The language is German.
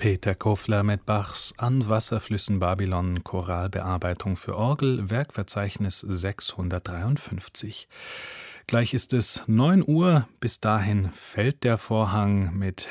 Peter Kofler mit Bachs An Wasserflüssen Babylon, Choralbearbeitung für Orgel, Werkverzeichnis 653. Gleich ist es 9 Uhr, bis dahin fällt der Vorhang mit